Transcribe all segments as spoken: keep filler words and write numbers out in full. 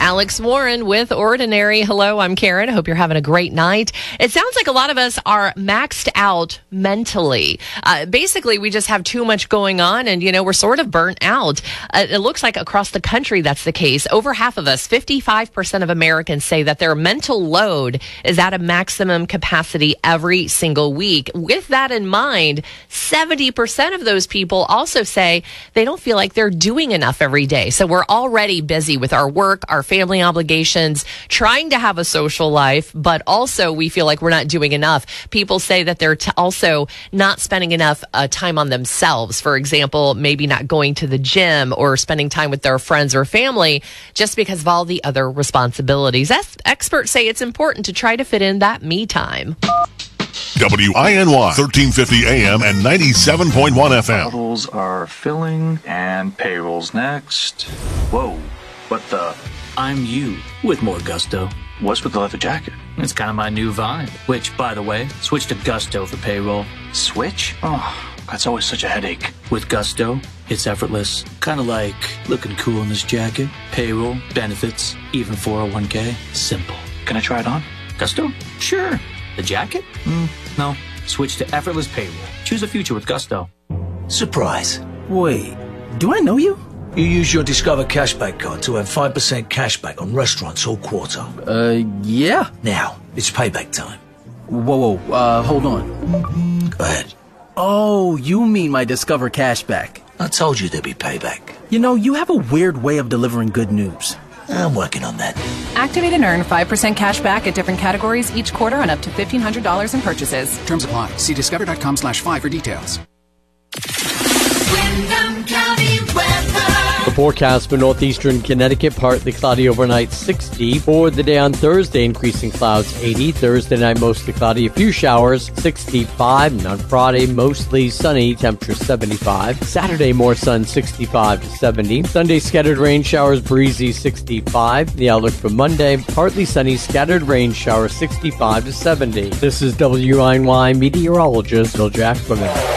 Alex Warren with Ordinary. Hello, I'm Karen. I hope you're having a great night. It sounds like a lot of us are maxed out mentally. Uh, basically, we just have too much going on and, you know, we're sort of burnt out. Uh, it looks like across the country that's the case. Over half of us, fifty-five percent of Americans say that their mental load is at a maximum capacity every single week. With that in mind, seventy percent of those people also say they don't feel like they're doing enough every day. So we're already busy with our work, our family obligations, trying to have a social life, but also we feel like we're not doing enough. People say that they're t- also not spending enough uh, time on themselves. For example, maybe not going to the gym or spending time with their friends or family just because of all the other responsibilities. As experts say it's important to try to fit in that me time. W I N Y, thirteen fifty A M and ninety-seven point one F M. Bottles are filling and payrolls next. Whoa, what the? I'm you with more gusto. What's with the leather jacket? It's kind of my new vibe. Which, by the way, switch to Gusto for payroll. Switch? Oh, that's always such a headache. With Gusto, it's effortless. Kind of like looking cool in this jacket. Payroll, benefits, even four oh one k. Simple. Can I try it on? Gusto? Sure. The jacket? Mm, no. Switch to effortless payroll. Choose a future with Gusto. Surprise. Wait, do I know you? You use your Discover Cashback card to have five percent cashback on restaurants all quarter. Uh, yeah. Now, it's payback time. Whoa, whoa, uh, hold on. Go ahead. Oh, you mean my Discover Cashback. I told you there'd be payback. You know, you have a weird way of delivering good news. I'm working on that. Activate and earn five percent cash back at different categories each quarter on up to fifteen hundred dollars in purchases. Terms apply. See discover.com slash five for details. Windham County weather. The forecast for northeastern Connecticut, partly cloudy overnight, sixty. For the day on Thursday, increasing clouds, eighty. Thursday night, mostly cloudy, a few showers, sixty-five. And on Friday, mostly sunny, temperature seventy-five. Saturday, more sun, sixty-five to seventy. Sunday, scattered rain showers, breezy, sixty-five. The outlook for Monday, partly sunny, scattered rain showers, sixty-five to seventy. This is W I N Y meteorologist Bill Jackman.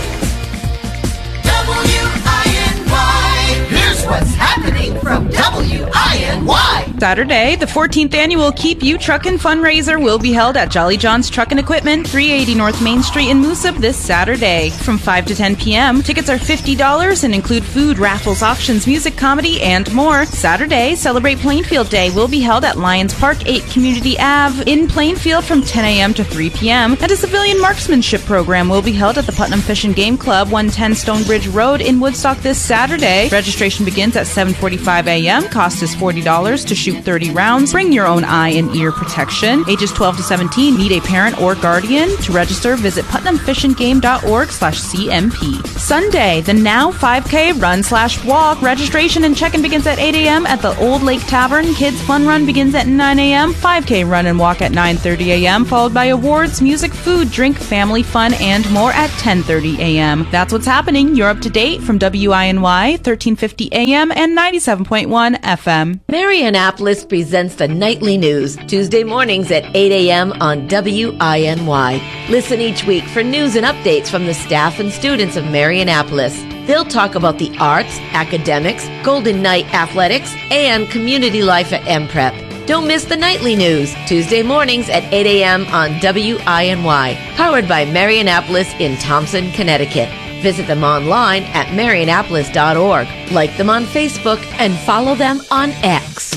What's happening from W I N Y? Saturday, the fourteenth annual Keep You Truckin' fundraiser will be held at Jolly John's Truckin' Equipment, three eighty North Main Street in Moosup this Saturday. From five to ten p.m., tickets are fifty dollars and include food, raffles, auctions, music, comedy, and more. Saturday, Celebrate Plainfield Day will be held at Lions Park, eight Community Avenue in Plainfield from ten a.m. to three p.m. And a civilian marksmanship program will be held at the Putnam Fish and Game Club, one ten Stonebridge Road in Woodstock this Saturday. Registration begins at seven forty-five a.m. Cost is forty dollars to shoot thirty rounds. Bring your own eye and ear protection. Ages twelve to seventeen. Need a parent or guardian. To register, visit putnam fish and game dot org slash C M P. Sunday, the Now five K Run slash Walk. Registration and check-in begins at eight a.m. at the Old Lake Tavern. Kids Fun Run begins at nine a.m. five K Run and Walk at nine thirty a.m. followed by awards, music, food, drink, family fun, and more at ten thirty a.m. That's what's happening. You're up to date from W I N Y, thirteen fifty a m and ninety-seven point one F M. Marianapolis presents the Nightly News, Tuesday mornings at eight a.m. on W I N Y. Listen each week for news and updates from the staff and students of Marianapolis. They'll talk about the arts, academics, Golden Knight athletics, and community life at M Prep. Don't miss the Nightly News, Tuesday mornings at eight a.m. on W I N Y, powered by Marianapolis in Thompson, Connecticut. Visit them online at marianapolis dot org. Like them on Facebook and follow them on X.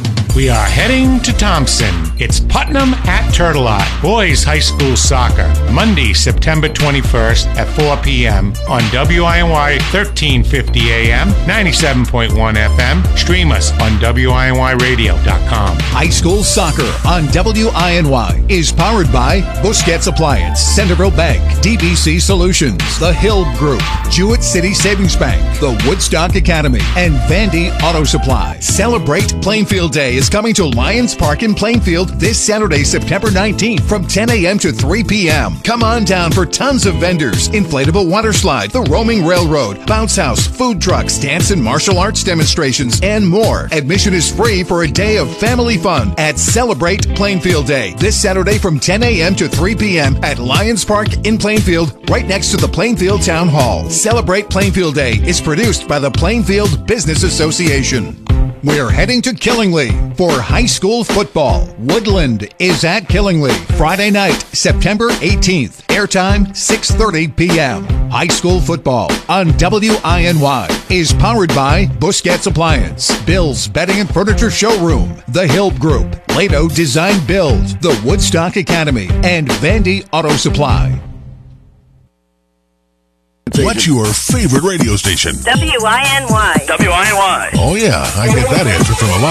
We are heading to Thompson. It's Putnam at Turtle Lot. Boys High School Soccer. Monday, September twenty-first at four p.m. on W I N Y thirteen fifty A M, ninety-seven point one F M. Stream us on W I N Y radio dot com. High School Soccer on W I N Y is powered by Busquets Appliance, Centerville Bank, D B C Solutions, The Hill Group, Jewett City Savings Bank, the Woodstock Academy, and Vandy Auto Supply. Celebrate Plainfield Day is coming to Lions Park in Plainfield this Saturday, September nineteenth from ten a.m. to three p.m. Come on down for tons of vendors, inflatable water slide, the roaming railroad, bounce house, food trucks, dance and martial arts demonstrations, and more. Admission is free for a day of family fun at Celebrate Plainfield Day this Saturday from ten a.m. to three p.m. at Lions Park in Plainfield, right next to the Plainfield Town Hall. Celebrate Plainfield Day is produced by the Plainfield Business Association. We're heading to Killingly for high school football. Woodland is at Killingly Friday night, September eighteenth. Airtime six thirty p.m. High school football on W I N Y is powered by Busquets Appliance, Bill's Bedding and Furniture Showroom, The Hill Group, Lato Design Build, the Woodstock Academy, and Vandy Auto Supply. What's your favorite radio station? W I N Y. W I N Y. Oh, yeah, I get that answer from a lot.